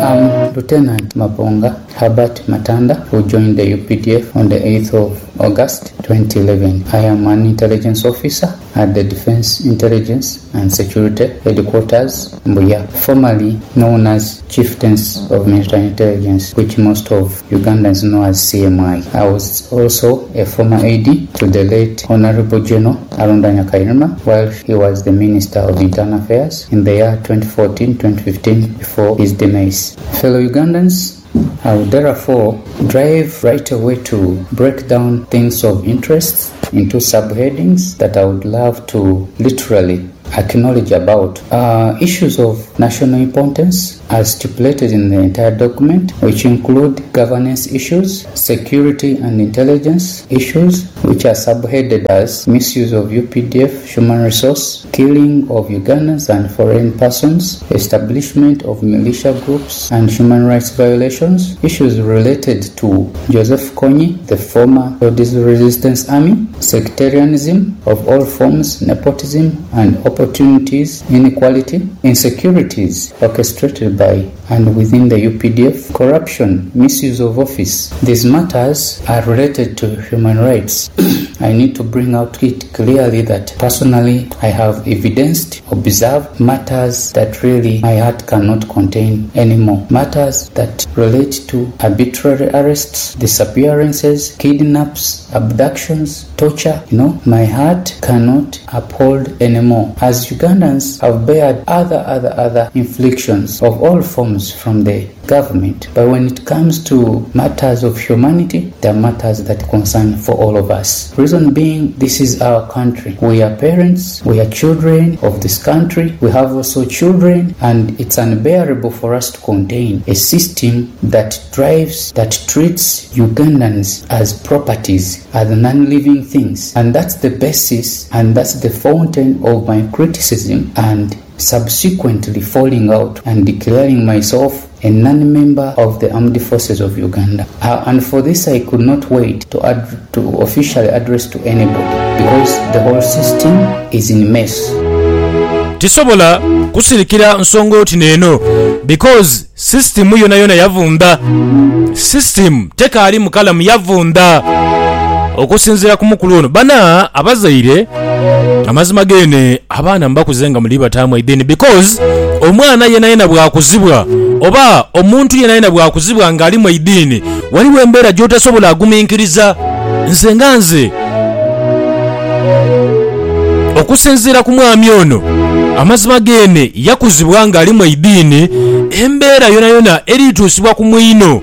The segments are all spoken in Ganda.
Lieutenant Mabonga Herbert Matanda, who joined the UPDF on the 8th of August 2011. I am an intelligence officer at the Defense Intelligence and Security Headquarters, Mbuya, formerly known as Chieftains of Military Intelligence, which most of Ugandans know as CMI. I was also a former AD to the late Honorable General Arundanya Kayirima while he was the Minister of Internal Affairs in the year 2014-2015 before his demise. Fellow Ugandans, I would therefore drive right away to break down things of interest into subheadings that I would love to literally acknowledge about. Issues of national importance as stipulated in the entire document, which include governance issues, security and intelligence issues, which are subheaded as misuse of UPDF human resource, killing of Ugandans and foreign persons, establishment of militia groups and human rights violations, issues related to Joseph Kony, the former Rhodes Resistance Army, sectarianism of all forms, nepotism and opportunities, inequality, insecurities orchestrated by and within the UPDF, corruption, misuse of office. These matters are related to human rights. I need to bring out it clearly that personally I have evidenced, observed matters that really my heart cannot contain anymore. Matters that relate to arbitrary arrests, disappearances, kidnaps, abductions, torture. My heart cannot uphold anymore. As Ugandans have bared other inflictions of all forms from the government, but when it comes to matters of humanity, they are matters that concern for all of us. Reason being, this is our country. We are parents, we are children of this country, we have also children, and it's unbearable for us to contain a system that treats Ugandans as properties, as non-living things. And that's the basis, and that's the fountain of my criticism, and subsequently falling out and declaring myself a non-member of the Armed Forces of Uganda. And for this I could not wait to officially address to anybody, because the whole system is in mess. Tisobola kusirikira nsonga oti neno because system yona yavunda. System tekaali mukalamu yavunda. Okusinzira ku mukulu ono bana abazaire amazima gene abaana mbakuzenga muli batamu ideni because omwana yena bwakuzibwa oba omuntu yena bwakuzibwa ngali mu idini waliwo embeera gy'otasobola aguminkiriza. Nze okusinzira ku mwami ono amazima gene yakuzibwa ngali mu idini, embeera yona erituusibwa ku mwino,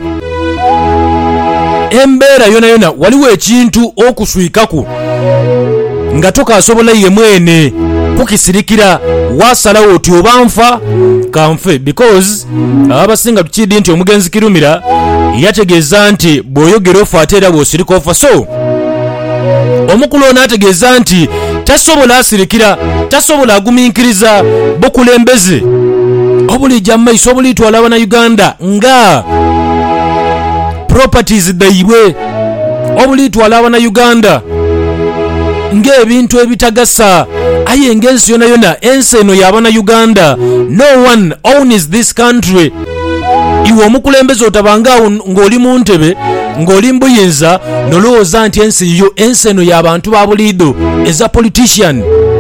embeera yona waliwo ekintu okuswikaku nga tokasobola ye mwene kukisirikira wasalawo oti obanfa kanfe because abasinga tukidi nti omugenzi Kirumira yategeeza nti bw'oyogera ofa ate era bw'osirika ofa. So omukulu ono ategeeza nti tasobola asirikira, tasobola aguminkiriza bukulembeze obulijja mu maiso obulitwala Abannayuganda nga properties daibwe, obulitwala Abannayuganda ng'ebintu ebitagasa. Aye ng'ensi yona ensi eno y'Abannayuganda. No one owns this country. Iwe omukulembeze otabanga ng'oli mu ntebe, ng'oli mbuyinza nolowooza nti ensi eno y'abantu ba buliido eza politician.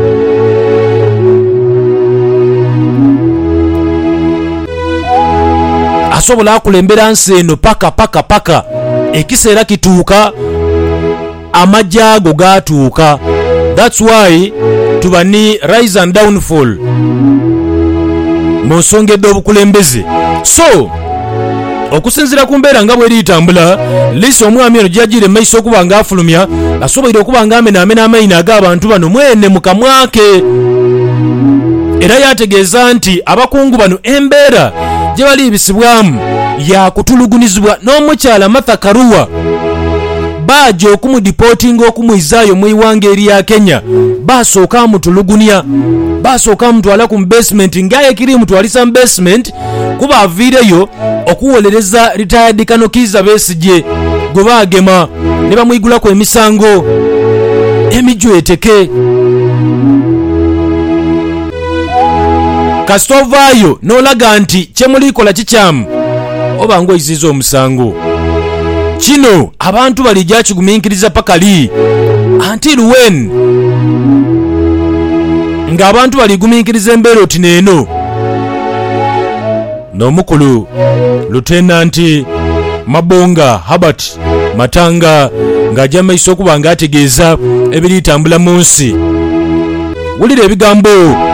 Asobola akulembera nsi eno paka ekiseera kituuka amajago gatuuka. That's why tubani rise and downfall musongedde obukulembeze. So okusinzira ku mbeera nga bweri itambula, lisi omwami ono gyagire maiso okuba nga afulumya asoboire okuba nga amena amaina ag'abantu bano mwene mukamwake. Era yategeeza nti abakungu bano embeera gye bali bisibwamu yakutulugunizibwa n'omukyala Martha Karua baje okumudipotinga okumuyizaayo mu iwanga erya Kenya. Basooka amutulugunya, basooka amutwala ku basement ngaye kiri mutwalisa mu basement kuba aviireyo okuwolereza retired Kano Kiza Besigye gwe baagema ne bamuyigulako emisango emijweteke. Kastovaayo n'olaga nti kye mulikola kikyamu oba ng'oyiziza omusango. Kino abantu balijja kigumiikiriza pakali until when ng'abantu baligumiikiriza embeera oti neeno. N'omukulu Lieutenant Mabonga Herbert Matanga ng'ajja mu maiso okuba ng'ategeeza ebiriitambula mu nsi. Wulira ebigambo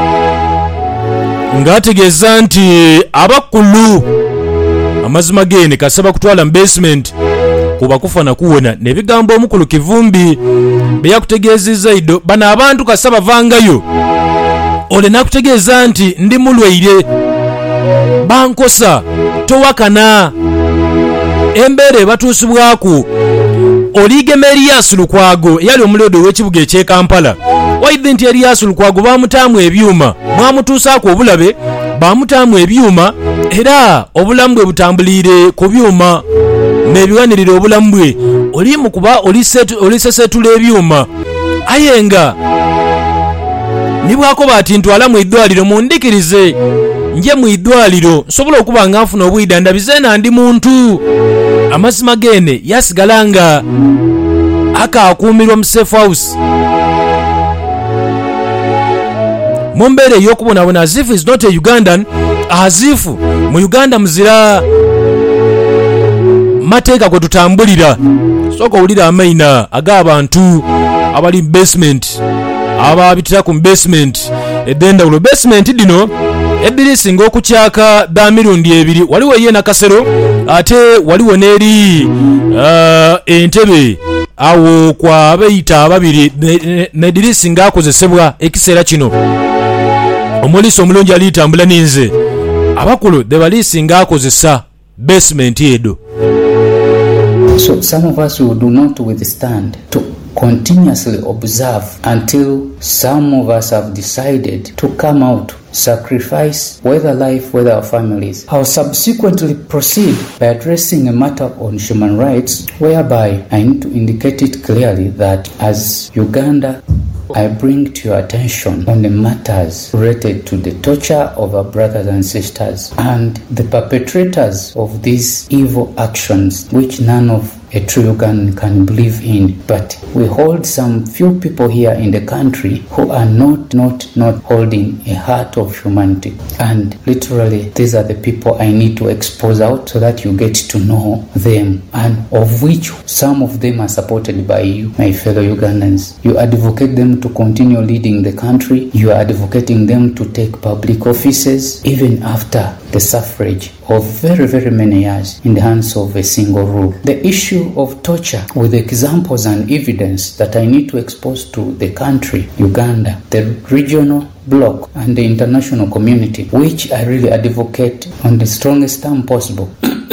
ng'ategeeza nti abakulu amazima gene kasaba kutwala mu basement kuba kufa na kuwona. N'ebigambo omukulu Kivumbi bye yakutegeezezza iddo bano abantu kasaba vangayo ole nakutegeeza nti ndi mulwaire bankosa towakana embeera ebatuusibwaku. Oligema Erias Lukwago yali omulodo w'ekibuga eky'e Kampala. Waidde nti Erias Lukwago bamutaamu ebyuma, mwamutuusaako obulabe bamutaamu ebyuma era obulamu bwe butambulire ku byuma n'ebiwanirira obulamu bwe oli mu kuba olisesetula ebyuma. Ayenga nibwako bati ntwala mu iddwaliro mundikirize nje mu iddwaliro nsobola okuba nga nfuna obwida ndabize na ndi muntu. Amazima gene yasigala nga akaakuumirwa mu safe house mu mbeera ey'okubonabona as if is not a Ugandan, as if mu Uganda muzira mateeka kwe tutambulira. Sooka owulira amaina ag'abantu abali mu basement ababitira ku basement eddendawulo. Basement dino ebbiri singa okukyaka dda mirundi ebiri. Waliwo ye nakasero ate waliwo n'eri entebe awo kwa abayita ababiri n'eddirisi ng'akozesebwa ekiseera kino. Omuliisi omulungi aliitambula ninze abakulu de baliisi ng'akozesa basement edo. So some of us will do not withstand to continuously observe until some of us have decided to come out, sacrifice whether life, whether our families. I'll subsequently proceed by addressing a matter on human rights, whereby I need to indicate it clearly that as Uganda, I bring to your attention on the matters related to the torture of our brothers and sisters and the perpetrators of these evil actions, which none of a true Ugandan can believe in. But we hold some few people here in the country who are not holding a heart of humanity. And literally, these are the people I need to expose out so that you get to know them, and of which some of them are supported by you, my fellow Ugandans. You advocate them to continue leading the country. You are advocating them to take public offices, even after the suffrage of very, very many years in the hands of a single rule. The issue of torture, with examples and evidence that I need to expose to the country, Uganda, the regional bloc and the international community, which I really advocate on the strongest term possible.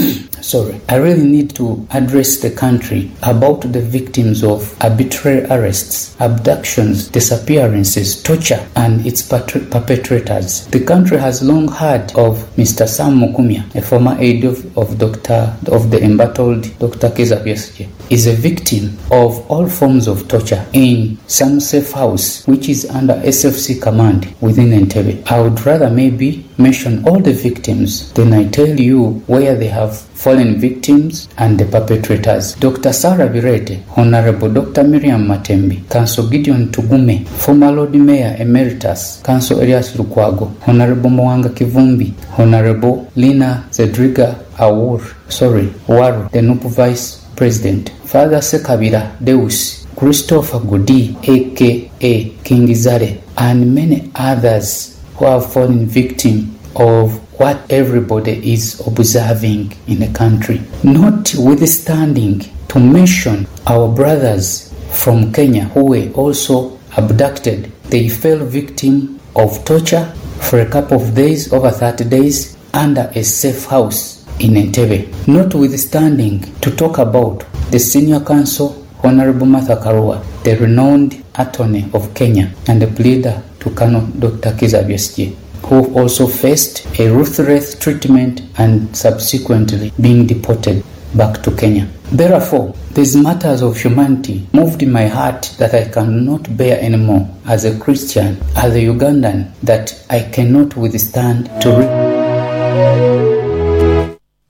I really need to address the country about the victims of arbitrary arrests, abductions, disappearances, torture, and its perpetrators. The country has long heard of Mr. Sam Mukumya, a former aide of the embattled Dr. Kizza Besigye, is a victim of all forms of torture in some safe house, which is under SFC command within Entebbe. I would rather maybe mention all the victims, then I tell you where they have fallen victims and the perpetrators. Dr. Sarah Birete, Honorable Dr. Miriam Matembi, Council Gideon Tugume, former Lord Mayor Emeritus, Council Erias Lukwago, Honorable Mwanga Kivumbi, Honorable Lina Zedriga Waru, the Nupu Vice President, Father Sekabira Deus, Christopher Gudi, aka King Zare, and many others who have fallen victim of what everybody is observing in the country. Notwithstanding, to mention our brothers from Kenya who were also abducted, they fell victim of torture for a couple of days, over 30 days, under a safe house in Entebbe. Notwithstanding, to talk about the senior counsel, Honorable Martha Karua, the renowned attorney of Kenya and the pleader to Colonel Dr. Kizza Besigye, who also faced a ruthless treatment and subsequently being deported back to Kenya. Therefore, these matters of humanity moved in my heart that I cannot bear anymore as a Christian, as a Ugandan, that I cannot withstand to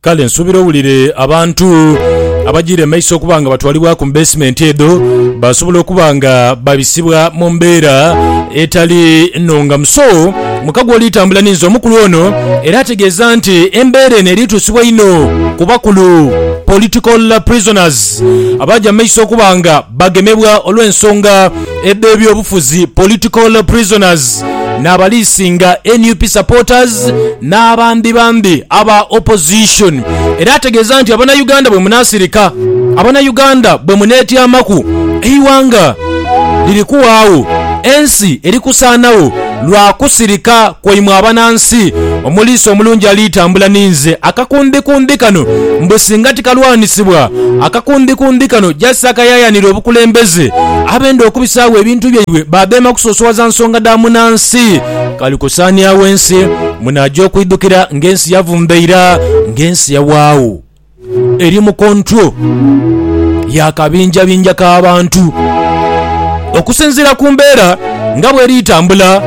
kale nsubira owulire abantu abagire maiso okubanga batwalibwa ku basement edo basobola okubanga babisibwa mu mbeera etali nnonga muso mukago olitambula ninza omukulu ono era ategeeza nti embeera eno erituusibwa ino ku bakulu political prisoners abaja maiso okubanga bagemebwa olw'ensonga ebyobufuzi political prisoners n'abaliisinga NUP supporters n'abandi aba opposition era ategeeza nti abannayuganda bwe munaasirika abannayuganda bwe muneetyamaku eiwanga lirikuwaawo ensi erikusaanawo lwakusirika kweimwe abanansi omuliiso omulungi alitambula ninze akakundi kano mbwe singa tikalwanisibwa akakundi kano jasi akayayanira obukulembeze abenda okubisaawo ebintu byaibwe babeema kusosowaza nsonga da munansi kalikusaanyawo ensi munajja okwidukira ng'ensi yavumbeira ng'ensi yawaawo eri mu kontro yakabinjabinja k'abantu okusinziira ku mbeera nga bweritambula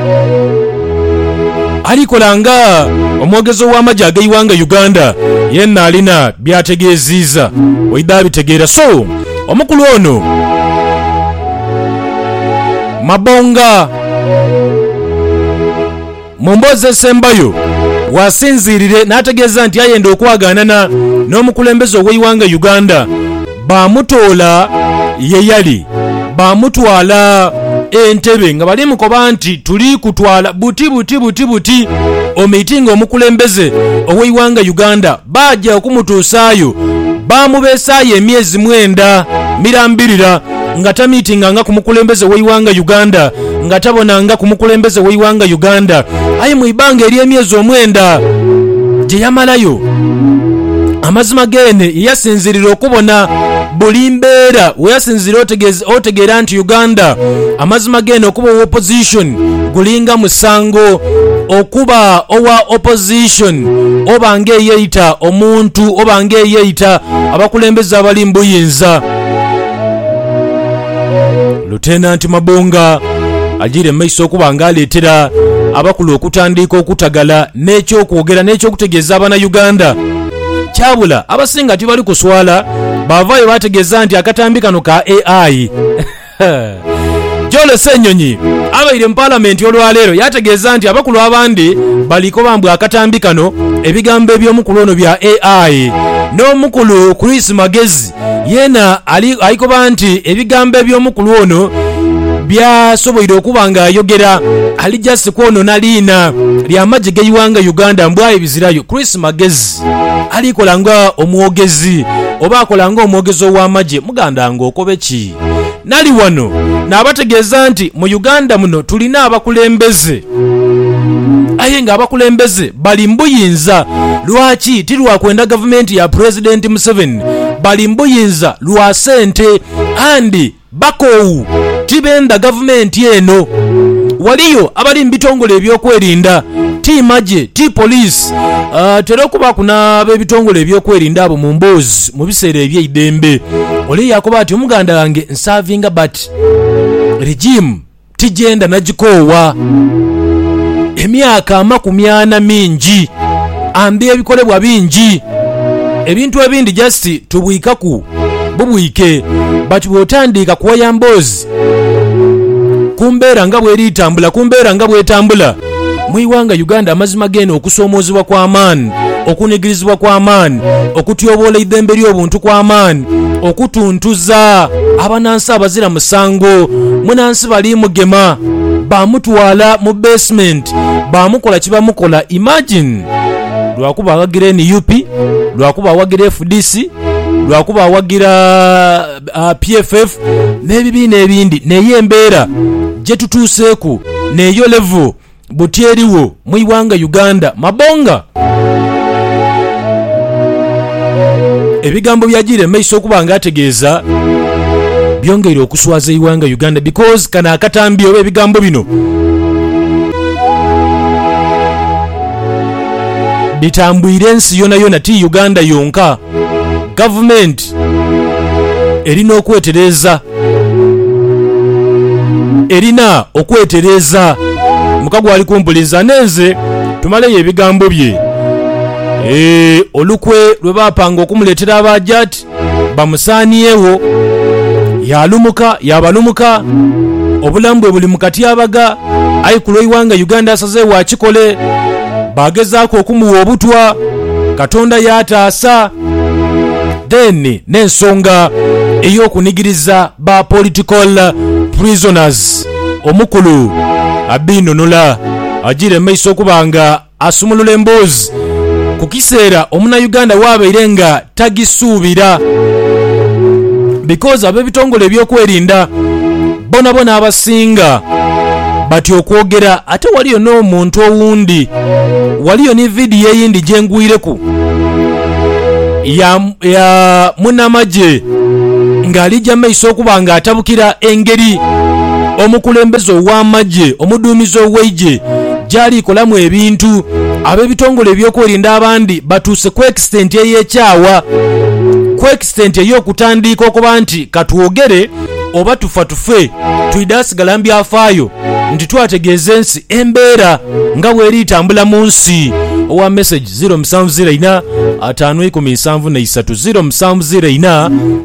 alikola nga omwogezi w'amagye ag'eiwanga Uganda yenna alina byategeeziza oida bitegeera so omukulu ono Mabonga mu mboozi esembayo wasinziirire n'ategeeza nti ayenda okwaganana n'omukulembeze ow'eiwanga Uganda bamutoola yeyali bamutwala entebe nga bali mukoba nti tuli kutwala buti omitinga omukulembeze ow'eiwanga Uganda bajja okumutuusaayo bamubeesaayo emyezi 9 mirambirira nga tamitinga nga ku mukulembeze w'eiwanga Uganda nga tabonanga ku mukulembeze w'eiwanga Uganda aye mu ibanga ery'emyezi 9 gye yamalayo amazima gene yasinzirira okubona buli mbeera weyasinzira otegeera nti Uganda amazima gene okuba opposition gulinga musango okuba owa opposition obange yeita omuntu obange yeita abakulembeza abali mbuyinza Lieutenant Mabonga ajire maiso okubanga aleetera abakulu okutandika okutagala n'ekyokwogera n'ekyokutegeeza abana Uganda kyabula abasinga tibali kuswala bavayo bategeeza nti akatambi kano ka AI Jole Senyonyi abaire mu parliament olwaleero yategeeza nti abakulu abandi baliko bambwa akatambi kano ebigambo eby'omukulu ono bya AI n'omukulu Chris Magezi yena alikoba nti ebigambo eby'omukulu ono byasoboire okubanga ayogera alijasi kwono naliina lyamagye g'eiwanga Uganda mbwaye bizirayo Chris Magezi alikola nga omwogezi oba akola nga omwogezi ow'amagye muganda nga okobe ki nali wano n'abategeeza nti mu Uganda muno tulina abakulembeze aye nga abakulembeze bali mbuyinza lwaki tilwakwenda gavumenti ya President Museveni bali mbuyinza lwa sente andi bakowu tibenda gavumenti eno waliyo abali mbitongole ebyokwerinda ti magye ti police tera okuba kuna ab'ebitongole ebyokwerinda abo mu mboozi mu biseera ebyeidembe oli yakoba ati omuganda wange nsavinga but regime tijenda nagikoowa emyaka 40 mingi ambi ebikolebwa bingi ebintu ebindi just tubwikaku bubwike but bwotandika kuwaya mboozi kumbeera nga bweritambula kumbeera nga bwetambula mwiwanga Uganda amazima gene okusoomozebwa kw'amaani okunigirizibwa kw'amaani okutyoboola eddembe ly'obuntu kw'amaani okutuntuza abanansi abazira musango munansi bali mugema bamutwala mu basement bamukola kibamukola imagine lwakuba awagira NUP lwakuba awagira FDC lwakuba awagira PFF n'ebibiina ebindi naye embeera gye tutuuseeku neeyo level butyeriwo mwiwanga Uganda Mabonga ebigambo byagire maiso okubanga ategeeza byongeire okuswaza eiwanga Uganda because kana akatambi oba ebigambo bino bitambwire ensi yona ti Uganda yonka government erina okwetereza mukago ali kumpuliza nenze tumaleyo ebigambo bye olukwe lwe bapanga okumuleetera abajati bamusaaniyewo yabalumuka obulamu bwe buli mu katyabaga ayikulo iwanga Uganda asaze wa kikole bagezaako okumuwa obutwa Katonda yataasa then n'ensonga ey'okunigiriza ba political prisoners omukulu abinonola agire maiso kubanga asumulula emboozi ku kiseera omunayuganda waabaire nga tagisuubira because ab'ebitongole ebyokwerinda bona abasinga bati okwogera ate waliyo n'omuntu owundi waliyo ne vidiyo eyindi gyengwireku ya munamaje ng'alijja maiso okuba nga atabukira engeri omukulembeze ow'amagye omuduumizi ow'eigye gy'alikolamu ebintu ab'ebitongole ebyokwerinda abandi batuuse ku extent ey'ekyawa ku extent ey'okutandika okuba nti katwogere oba tufe tuyidasigala mbyafaayo nti twategeeza ensi embeera nga bw'eri itambula mu nsi. Owa message 0704 517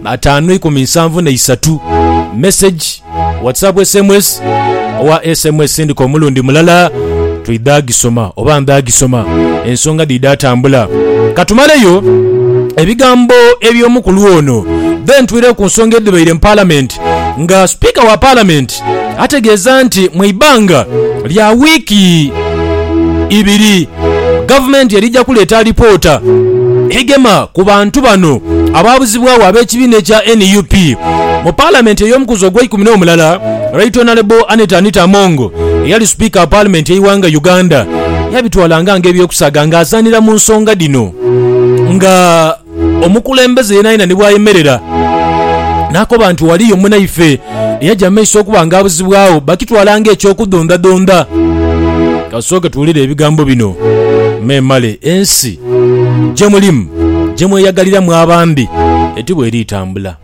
0704 message WhatsApp SMS owa SMS ndiko omulundi mulala tuidagisoma oba ndagisoma ensonga didatambula katumaleyo ebigambo eby'omukulu ono then twire ku nsonga edibeire mu parliament nga speaker wa parliament ategeeza nti mu ibanga lya wiki ibiri government yalijja kuleeta alipoota egema ku bantu bano ababuzibwawo ab'ekibiina ekya NUP mu parliament ey'omukuzo gwa 11 Right Honorable Anita Mongo eyali speaker wa parliament ey'iwanga Uganda yabitwalanga ng'ebyokusaga ng'asaanira mu nsonga dino nga omukulembeze yenayina ne bwayemerera nako bantu waliyo munaife yajja maiso okuba ng'abuzibwawo bakitwalanga ekyokudondadonda kasooke tuwulire ebigambo bino memale ensi gye mulimu gye mweyagaliramu abandi eti bw'eri itambula.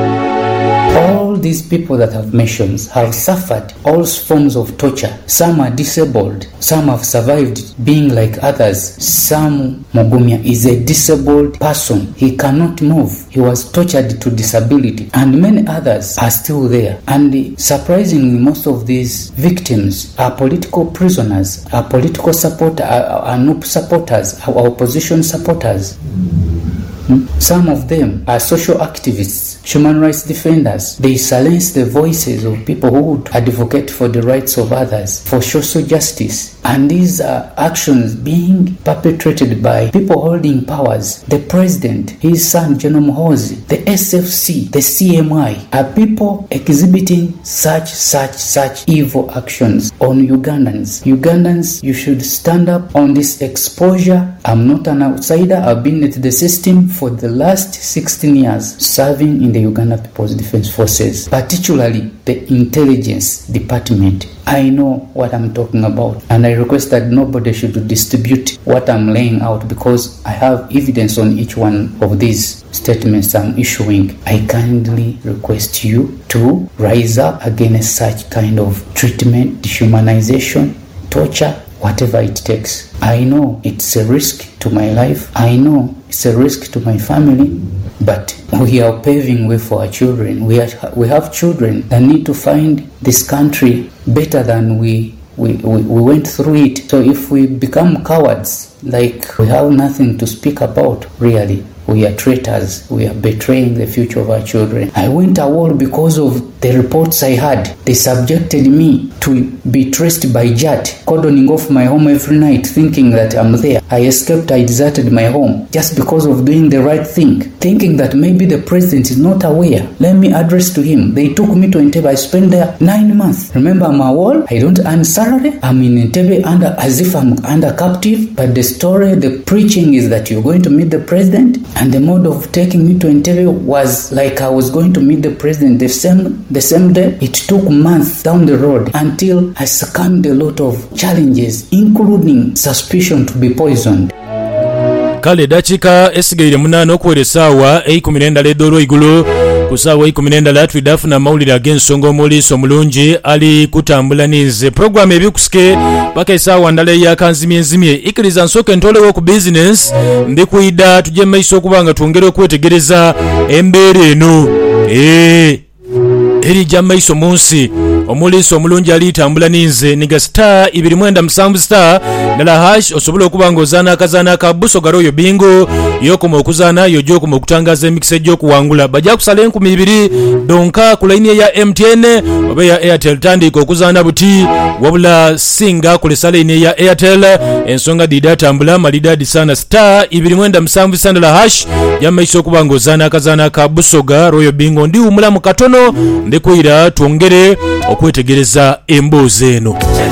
All these people that have mentioned have suffered all forms of torture. Some are disabled. Some have survived being like others. Sam Mugumya is a disabled person. He cannot move. He was tortured to disability. And many others are still there. And surprisingly, most of these victims are political prisoners, are political supporters, are NUP supporters, are opposition supporters. Some of them are social activists, human rights defenders. They silence the voices of people who would advocate for the rights of others, for social justice. And these are actions being perpetrated by people holding powers. The president, his son General Muhoozi, the SFC, the CMI, are people exhibiting such evil actions on Ugandans. Ugandans, you should stand up on this exposure. I'm not an outsider. I've been at the system for the last 16 years, serving in the Uganda People's Defense Forces, particularly the intelligence department. I know what I'm talking about, and I request that nobody should distribute what I'm laying out because I have evidence on each one of these statements I'm issuing. I kindly request you to rise up against such kind of treatment, dehumanization, torture, whatever it takes. I know it's a risk to my life. I know it's a risk to my family, but we are paving way for our children. We have children that need to find this country better than we went through it. So if we become cowards, like we have nothing to speak about, really, we are traitors. We are betraying the future of our children. I went to war because of the reports I had. They subjected me to be traced by JAT, cordoning off my home every night, thinking that I'm there. I escaped. I deserted my home just because of doing the right thing, thinking that maybe the president is not aware. Let me address to him. They took me to Entebbe. I spent there 9 months. Remember, I'm a wall. I don't earn salary. I'm in Entebbe as if I'm under captive. But the story, the preaching is that you're going to meet the president. And the mode of taking me to Entebbe was like I was going to meet the president the same day. It took months down the road until I succumbed a lot of challenges, including suspicion to be poisoned. Kale dakika esigaire munana okuwera essaawa 10 igulu kusaawa 19 twidafuna amawulire ag'ensonga omuliiso omulungi ali kutambula ninze program ebikusike paka esaawa ndala eyakanzimyenzimye ikkiriza nsooke ntolewo ku bizinesi ndikwida tujje mu maiso okuba nga twongere okwetegereza embeera eno erijja mu maiso mu nsi omuliiso omulungi alitambula ninze niga star 297 star ndala hash osobola okuba nga ozaana akazaana ka Busoga Royal Bingo yokoma okuzaana yojja okoma okutangaza emikisa egy'okuwangula bajja kusala 2,000 donka ku layini eya MTN oba eya Airtel tandika okuzaana buti wabula singa kulesa layini eya Airtel ensonga dida tambula malida disana star 297 star ndala hash yamaiso okuba nga ozaana akazaana ka Busoga Royal Bingo ndi umulamu katono ndikwira twongere okwetegereza emboozi eno.